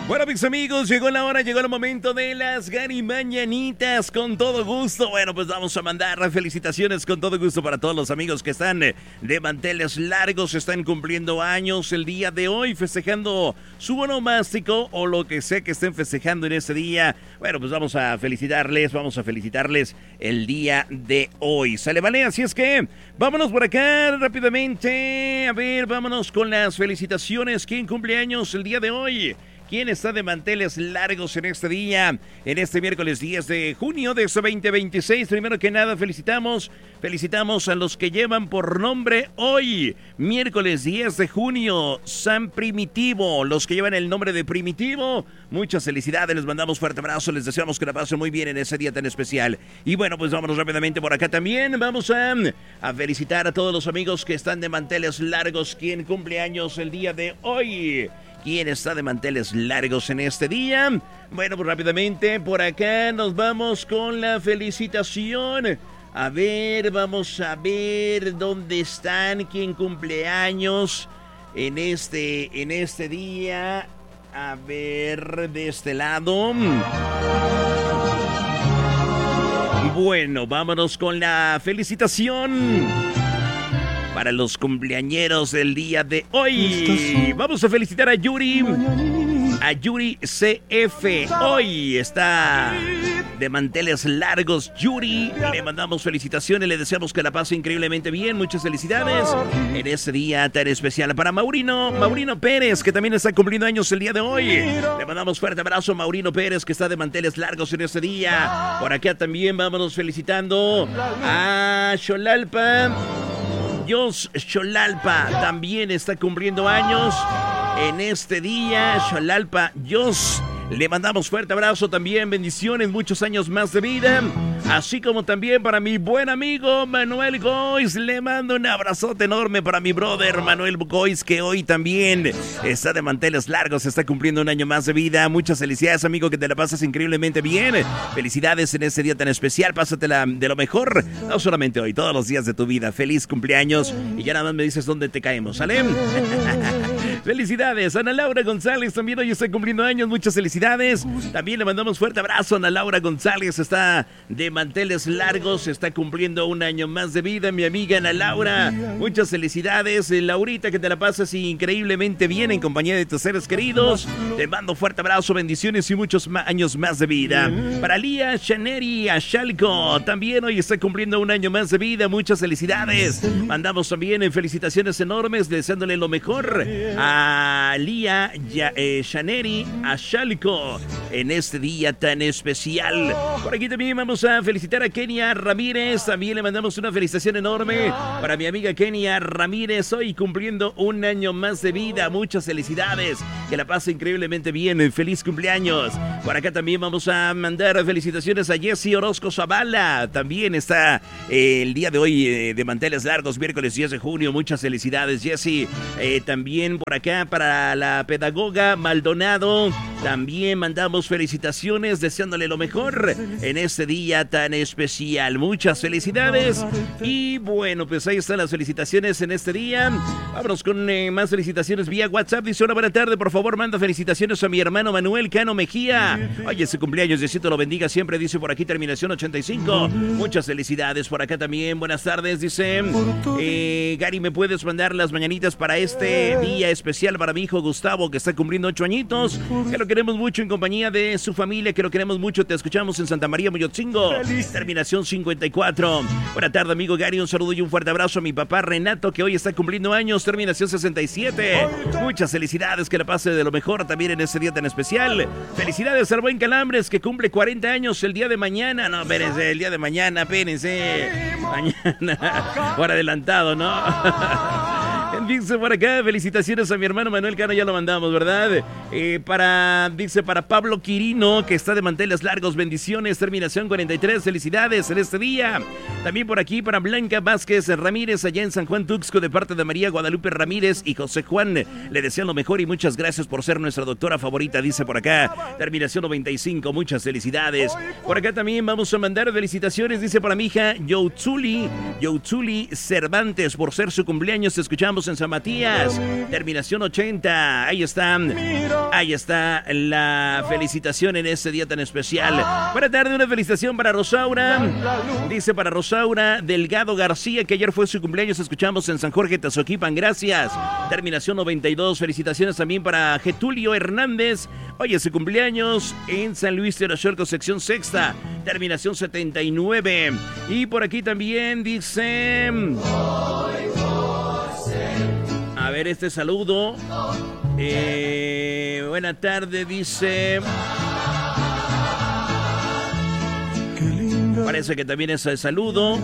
Bueno, mis amigos, llegó la hora, llegó el momento de las Garimañanitas con todo gusto. Bueno, pues vamos a mandar felicitaciones con todo gusto para todos los amigos que están de manteles largos, están cumpliendo años el día de hoy, festejando su onomástico o lo que sea que estén festejando en este día. Bueno, pues vamos a felicitarles el día de hoy. ¿Sale, vale? Así es que vámonos por acá rápidamente. A ver, vámonos con las felicitaciones. ¿Quién cumple años el día de hoy? ¿Quién está de manteles largos en este día? En este miércoles 10 de junio de este 2026. Primero que nada, felicitamos a los que llevan por nombre hoy. Miércoles 10 de junio, San Primitivo. Los que llevan el nombre de Primitivo, muchas felicidades. Les mandamos fuerte abrazo. Les deseamos que la pasen muy bien en ese día tan especial. Y bueno, pues vámonos rápidamente por acá también. Vamos a felicitar a todos los amigos que están de manteles largos. ¿Quién cumple años el día de hoy? ¿Quién está de manteles largos en este día? Bueno, pues rápidamente por acá nos vamos con la felicitación. A ver, vamos a ver dónde están, quién cumple años en este día. A ver, de este lado. Bueno, vámonos con la felicitación para los cumpleañeros del día de hoy. Vamos a felicitar a Yuri CF. Hoy está de manteles largos Yuri. Le mandamos felicitaciones, le deseamos que la pase increíblemente bien. Muchas felicidades en ese día tan especial. Para Maurino Pérez, que también está cumpliendo años el día de hoy. Le mandamos fuerte abrazo a Maurino Pérez, que está de manteles largos en este día. Por acá también vámonos felicitando a Xolalpa. Xolalpa también está cumpliendo años en este día. Xolalpa le mandamos fuerte abrazo también, bendiciones, muchos años más de vida. Así como también para mi buen amigo Manuel Goiz, le mando un abrazote enorme para mi brother Manuel Goiz, que hoy también está de manteles largos, está cumpliendo un año más de vida. Muchas felicidades, amigo, que te la pasas increíblemente bien. Felicidades en este día tan especial, pásatela de lo mejor, no solamente hoy, todos los días de tu vida. Feliz cumpleaños y ya nada más me dices dónde te caemos, ¿sale? Felicidades, Ana Laura González también hoy está cumpliendo años, muchas felicidades. También le mandamos fuerte abrazo a Ana Laura González, está de manteles largos, está cumpliendo un año más de vida, mi amiga Ana Laura. Muchas felicidades, Laurita, que te la pasas increíblemente bien en compañía de tus seres queridos. Te mando fuerte abrazo, bendiciones y muchos años más de vida. Para Lía Chaneri Ashalco, también hoy está cumpliendo un año más de vida, muchas felicidades. Mandamos también felicitaciones enormes, deseándole lo mejor a Lía Chaneri Ashalco en este día tan especial. Por aquí también vamos a felicitar a Kenia Ramírez. También le mandamos una felicitación enorme para mi amiga Kenia Ramírez, hoy cumpliendo un año más de vida. Muchas felicidades, que la pase increíblemente bien. Feliz cumpleaños. Por acá también vamos a mandar felicitaciones a Jessy Orozco Zavala. También está el día de hoy de manteles largos, miércoles 10 de junio. Muchas felicidades, Jessy. También por acá para la pedagoga Maldonado. También mandamos felicitaciones, deseándole lo mejor en este día tan especial. Muchas felicidades. Y bueno, pues ahí están las felicitaciones en este día. Vámonos con más felicitaciones vía WhatsApp. Dice: hola, buena tarde, por favor manda felicitaciones a mi hermano Manuel Cano Mejía. Oye, ese cumpleaños, Diosito lo bendiga siempre, dice por aquí, terminación 85. Muchas felicidades. Por acá también, buenas tardes, dice Gary, ¿me puedes mandar las mañanitas para este día especial para mi hijo Gustavo, que está cumpliendo 8 añitos? Que lo queremos mucho en compañía de su familia, que lo queremos mucho. Te escuchamos en Santa María, Moyotzingo, terminación 54. Buena tarde, amigo Gary, un saludo y un fuerte abrazo a mi papá Renato, que hoy está cumpliendo años, terminación 67. Muchas felicidades, que la pase de lo mejor también en este día tan especial. Felicidades al buen Calambres, que cumple 40 años el día de mañana. No, espérense, el día de mañana, espérense. Mañana, por adelantado, ¿no? Dice por acá, felicitaciones a mi hermano Manuel Cano, ya lo mandamos, ¿verdad? Para Pablo Quirino, que está de manteles largos, bendiciones, terminación 43, felicidades en este día. También por aquí para Blanca Vázquez Ramírez, allá en San Juan Tuxco, de parte de María Guadalupe Ramírez y José Juan. Le desean lo mejor y muchas gracias por ser nuestra doctora favorita, dice por acá, terminación 95, muchas felicidades. Por acá también vamos a mandar felicitaciones, dice para mi hija Youtzuli Cervantes, por ser su cumpleaños. Te escuchamos en San Matías, terminación 80. Ahí está la felicitación en este día tan especial. Buenas tardes, una felicitación para Rosaura. Dice para Rosaura Delgado García, que ayer fue su cumpleaños. Escuchamos en San Jorge, Tazoquipan. Gracias. Terminación 92. Felicitaciones también para Getulio Hernández. Hoy es su cumpleaños en San Luis de Orozco, sección sexta. Terminación 79. Y por aquí también dice... A ver, este saludo. Buena tarde, dice... Parece que también es el saludo.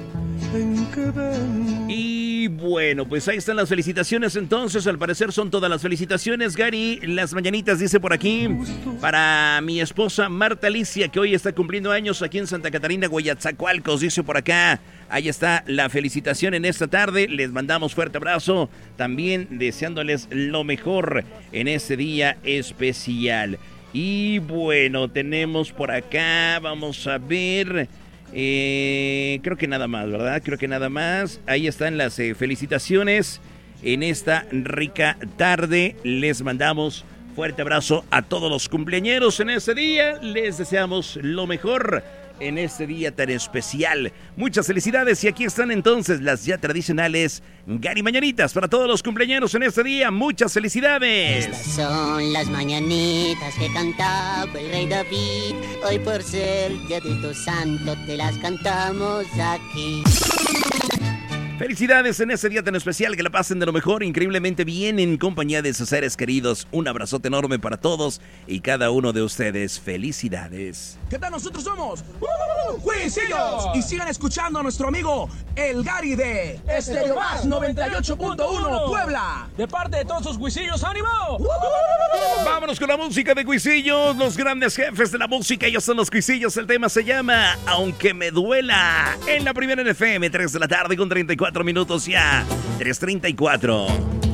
Y bueno, pues ahí están las felicitaciones entonces. Al parecer son todas las felicitaciones. Gary, las mañanitas dice por aquí. Para mi esposa Marta Alicia, que hoy está cumpliendo años aquí en Santa Catarina, Guayatzacoalcos, dice por acá. Ahí está la felicitación en esta tarde. Les mandamos fuerte abrazo. También deseándoles lo mejor en este día especial. Y bueno, tenemos por acá, vamos a ver, creo que nada más, ¿verdad? Creo que nada más. Ahí están las felicitaciones en esta rica tarde. Les mandamos fuerte abrazo a todos los cumpleañeros en este día. Les deseamos lo mejor en este día tan especial. Muchas felicidades y aquí están entonces las ya tradicionales Gary Mañanitas para todos los cumpleañeros en este día. Muchas felicidades. Estas son las mañanitas que cantaba el rey David. Hoy por ser día de tu santo te las cantamos aquí. Felicidades en ese día tan especial, que la pasen de lo mejor, increíblemente bien en compañía de sus seres queridos. Un abrazote enorme para todos y cada uno de ustedes. Felicidades. ¿Qué tal? Nosotros somos Cuisillos y sigan escuchando a nuestro amigo el Gary de Estéreo Más 98.1 Puebla. De parte de todos sus Cuisillos, ¡ánimo! Vámonos con la música de Cuisillos, los grandes jefes de la música. Ellos son los Cuisillos. El tema se llama Aunque me duela. En la primera en FM, 3 de la tarde con 34 minutos ya. 3:34.